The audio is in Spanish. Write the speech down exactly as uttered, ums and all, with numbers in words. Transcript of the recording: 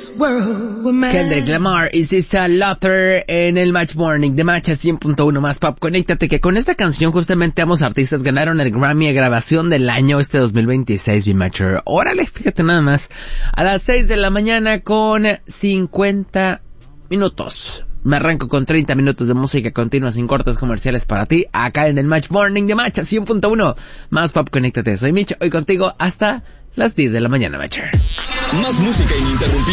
Kendrick Lamar y Sisa Luther en el Match Morning de Match cien punto uno más Pop. Conéctate que con esta canción justamente ambos artistas ganaron el Grammy de grabación del año este dos mil veintiséis, mi Matcher. Órale, fíjate nada más. A las seis de la mañana con cincuenta minutos. Me arranco con treinta minutos de música continua sin cortes comerciales para ti, acá en el Match Morning de Match cien punto uno más Pop. Conéctate, soy Mitch, hoy contigo hasta las diez de la mañana, Matcher. Más música ininterrumpida.